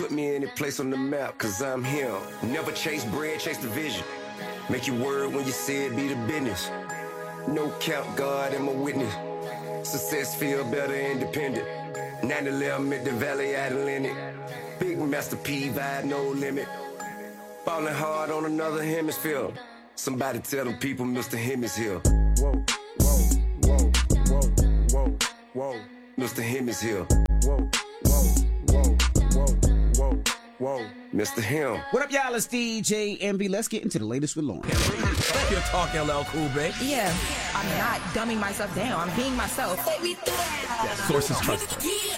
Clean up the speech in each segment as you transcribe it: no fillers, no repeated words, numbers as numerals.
Put me in a place on the map, cause I'm him. Never chase bread, chase the vision. Make your word when you say it, be the business. No cap, God, I'm a witness. Success feel better independent. 9/11 at the Valley Atlantic. Big Master P vibe, no limit. Falling hard on another hemisphere. Somebody tell them people Mr. Him is here. Whoa, whoa, whoa, whoa, whoa, whoa. Mr. Him is here. Whoa, whoa, whoa, whoa, whoa, whoa. Mr. Him. What up, y'all? It's DJ MB. Let's get into the latest with Lauren. You're talking LL Cool, babe. Yeah, I'm not dumbing myself down. I'm being myself. Sources trusted.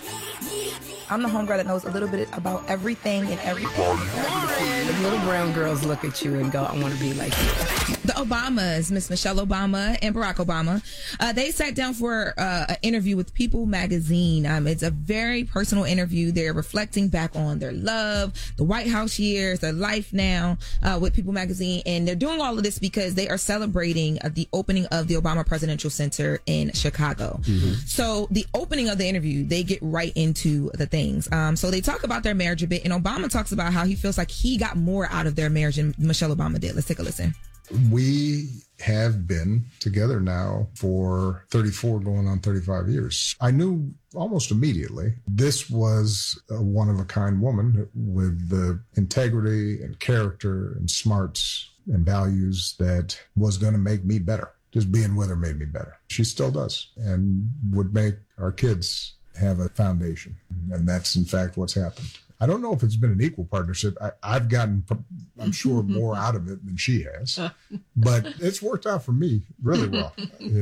I'm the homegirl that knows a little bit about everything and everything. The little brown girls look at you and go, I want to be like you. The Obamas, Miss Michelle Obama and Barack Obama, they sat down for an interview with People magazine. It's a very personal interview. They're reflecting back on their love, the White House years, their life now with People magazine. And they're doing all of this because they are celebrating the opening of the Obama Presidential Center in Chicago. Mm-hmm. So the opening of the interview, they get right into the things. So they talk about their marriage a bit, and Obama talks about how he feels like he got more out of their marriage than Michelle Obama did. Let's take a listen. We have been together now for 34 going on 35 years. I knew almost immediately this was a one-of-a-kind woman with the integrity and character and smarts and values that was going to make me better. Just being with her made me better. She still does and would make our kids have a foundation. And that's, in fact, what's happened. I don't know if it's been an equal partnership. I've gotten, I'm sure, more out of it than she has. But it's worked out for me really well.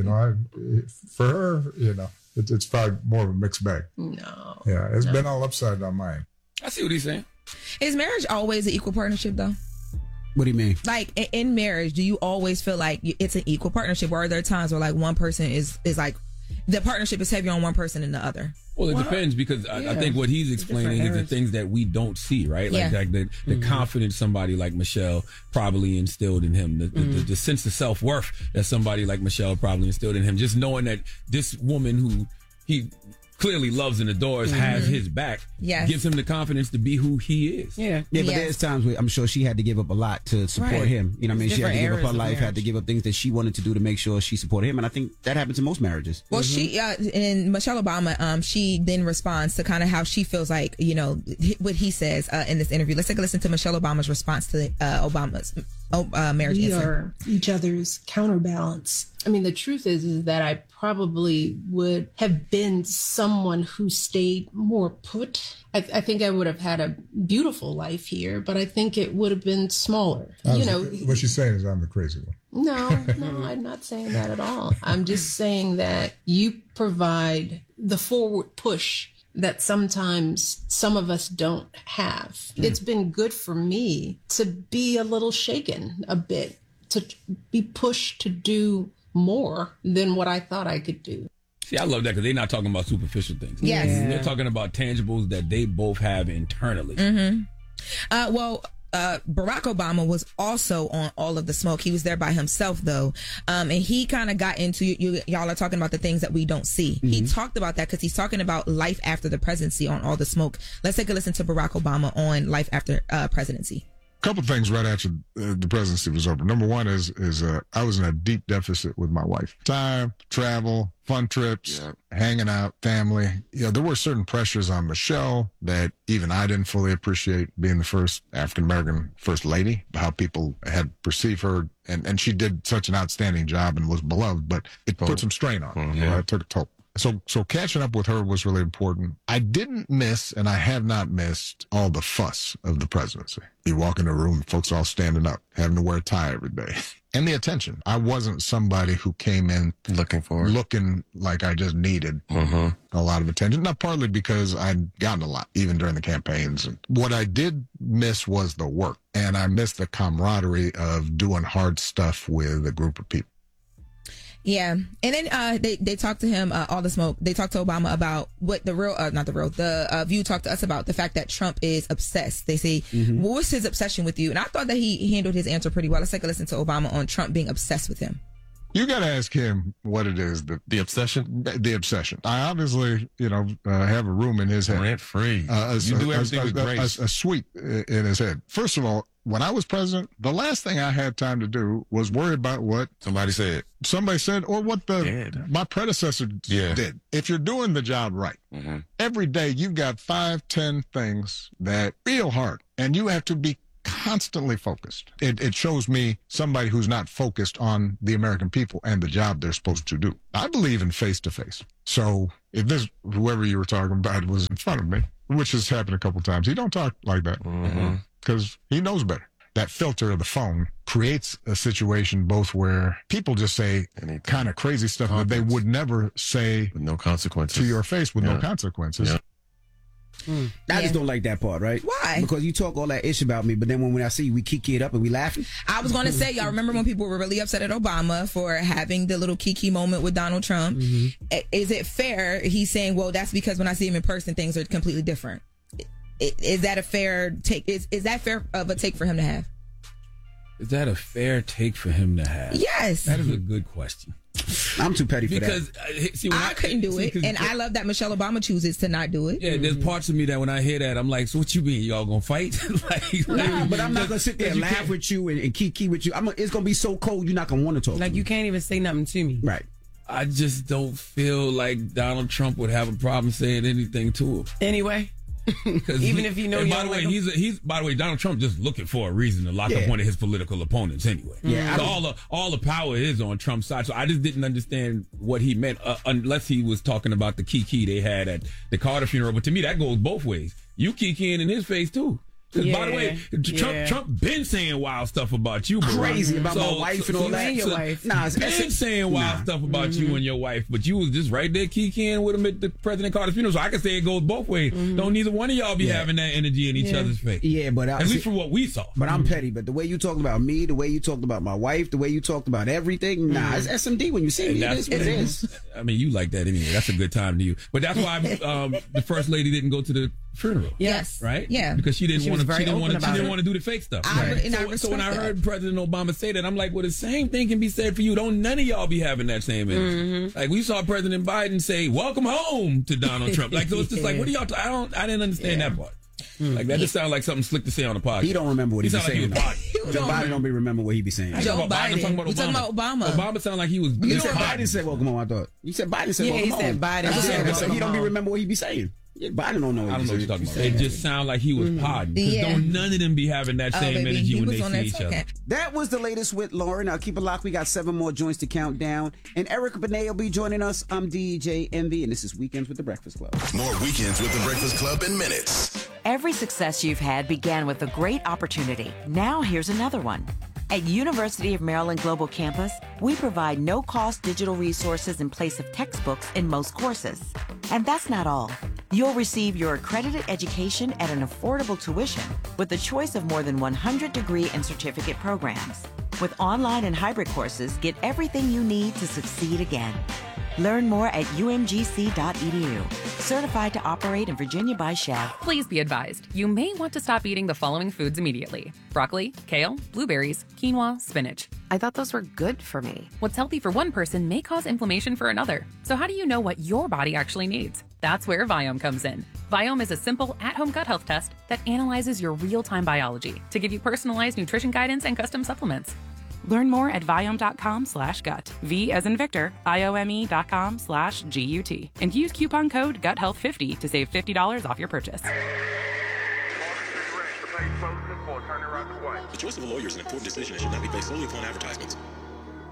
For her, it's probably more of a mixed bag. No. Yeah, it's been all upside on mine. I see what he's saying. Is marriage always an equal partnership, though? What do you mean? Like, in marriage, do you always feel like it's an equal partnership, or are there times where, like, one person is like, the partnership is heavier on one person than the other? Well, it depends, because I think what he's explaining is the things that we don't see, right? Like the confidence somebody like Michelle probably instilled in him, the sense of self-worth that somebody like Michelle probably instilled in him. Just knowing that this woman who he clearly loves and adores has his back, gives him the confidence to be who he is. Yeah, but there's times where I'm sure she had to give up a lot to support him. You know what I mean? She had to give up her life, had to give up things that she wanted to do to make sure she supported him. And I think that happens in most marriages. Well, she, and Michelle Obama, she then responds to kind of how she feels like, what he says in this interview. Let's take a listen to Michelle Obama's response to Obama's marriage. We are each other's counterbalance. I mean, the truth is that I probably would have been someone who stayed more put. I think I would have had a beautiful life here, but I think it would have been smaller. What she's saying is I'm the crazy one. No, I'm not saying that at all. I'm just saying that you provide the forward push that sometimes some of us don't have. It's been good for me to be a little shaken a bit, to be pushed to do more than what I thought I could do. See, I love that, because they're not talking about superficial things. Yes. Yeah. They're talking about tangibles that they both have internally. Barack Obama was also on All of the Smoke. He was there by himself, though. And he kind of got into, y'all are talking about the things that we don't see. Mm-hmm. He talked about that because he's talking about life after the presidency on All the Smoke. Let's take a listen to Barack Obama on life after presidency. Couple things right after the presidency was over. Number one is I was in a deep deficit with my wife. Time, travel, fun trips, hanging out, family. There were certain pressures on Michelle that even I didn't fully appreciate, being the first African-American first lady, how people had perceived her. And she did such an outstanding job and was beloved, but it put some strain on her. It took a toll. So catching up with her was really important. I didn't miss, and I have not missed, all the fuss of the presidency. You walk in a room, folks all standing up, having to wear a tie every day. And the attention. I wasn't somebody who came in looking like I just needed a lot of attention. Not partly because I'd gotten a lot, even during the campaigns. And what I did miss was the work. And I missed the camaraderie of doing hard stuff with a group of people. Yeah. And then they talked to him, All the Smoke. They talked to Obama about what the View talked to us about the fact that Trump is obsessed. They say, what was his obsession with you? And I thought that he handled his answer pretty well. Let's take a listen to Obama on Trump being obsessed with him. You got to ask him what it is. The obsession? The obsession. I obviously, have a room in his head. Rent-free. You do everything with grace. A suite in his head. First of all, when I was president, the last thing I had time to do was worry about what somebody said, or what my predecessor did. If you're doing the job right, every day you've got 5-10 things that feel hard, and you have to be constantly focused. It shows me somebody who's not focused on the American people and the job they're supposed to do. I believe in face-to-face. So if whoever you were talking about was in front of me, which has happened a couple times, he don't talk like that. Because he knows better. That filter of the phone creates a situation both where people just say kind of crazy stuff that they would never say with no consequences to your face with no consequences. Yeah. I just don't like that part, right? Why? Because you talk all that ish about me, but then when I see you, we kiki it up and we laughing. I was going to say, y'all remember when people were really upset at Obama for having the little kiki moment with Donald Trump? Is it fair? He's saying, well, that's because when I see him in person, things are completely different. Is that a fair take? Is that fair of a take for him to have? Is that a fair take for him to have? Yes. That is a good question. I'm too petty for that. Because I couldn't do it, and I love that Michelle Obama chooses to not do it. Yeah, there's parts of me that when I hear that, I'm like, so what you mean? Y'all gonna fight? No, but I'm not gonna sit there and laugh with you and kiki with you. It's gonna be so cold, you're not gonna want to talk. Like, you can't even say nothing to me. Right. I just don't feel like Donald Trump would have a problem saying anything to him. Anyway. Even if you know, by the way, he's by the way, Donald Trump just looking for a reason to lock up one of his political opponents anyway. Yeah, so all the power is on Trump's side. So I just didn't understand what he meant unless he was talking about the kiki they had at the Carter funeral. But to me, that goes both ways. You kikiing in his face too. Yeah, by the way, Trump been saying wild stuff about you, bro. Crazy about my wife and all that. And your wife. Nah, been saying wild stuff about you and your wife, but you was just right there kikiing with him at the President Carter's funeral. So I can say it goes both ways. Don't neither one of y'all be having that energy in each other's face. Yeah, but at least from what we saw. But I'm petty. But the way you talked about me, the way you talked about my wife, the way you talked about everything, it's SMD when you see me. It is what it is. I mean, you like that anyway. That's a good time to you. But that's why the first lady didn't go to the funeral. Yes. Right? Yeah. Because she didn't want to do the fake stuff. So when I heard that. President Obama say that, I'm like, well, the same thing can be said for you. Don't none of y'all be having that same energy. Like, we saw President Biden say, welcome home to Donald Trump. Like, so it's just like, what are y'all I didn't understand that part. Like, that just sounds like something slick to say on the podcast. He don't remember what he be saying. Biden don't be remember what he be saying. Joe Biden. We're talking about Obama. Obama sounded like he was. You said Biden said welcome home, I thought. You said Biden said welcome home. Yeah, he said Biden. So he don't be remember what he be saying. Yeah, Biden don't know. I don't know what you're talking about. It just sounds like he was podding. Because don't none of them be having that same energy when they see each other. That was the latest with Lauren. Now keep it locked. We got 7 more joints to count down. And Erica Benet will be joining us. I'm DJ Envy, and this is Weekends with the Breakfast Club. More Weekends with the Breakfast Club in minutes. Every success you've had began with a great opportunity. Now here's another one. At University of Maryland Global Campus, we provide no-cost digital resources in place of textbooks in most courses. And that's not all. You'll receive your accredited education at an affordable tuition with a choice of more than 100 degree and certificate programs. With online and hybrid courses, get everything you need to succeed again. Learn more at umgc.edu. Certified to operate in Virginia by Chev. Please be advised, you may want to stop eating the following foods immediately. Broccoli, kale, blueberries, quinoa, spinach. I thought those were good for me. What's healthy for one person may cause inflammation for another. So how do you know what your body actually needs? That's where Viome comes in. Viome is a simple at-home gut health test that analyzes your real-time biology to give you personalized nutrition guidance and custom supplements. Learn more at Viome.com/gut. V as in Victor, IOME.com/GUT. And use coupon code GUTHEALTH50 to save $50 off your purchase. The choice of a lawyer is an important decision and should not be based solely upon advertisements.